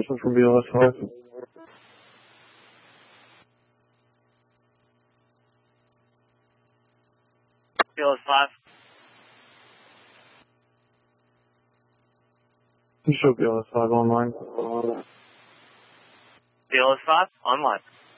Listen for BLS 5. BLS 5. You show BLS 5 online. BLS 5 online.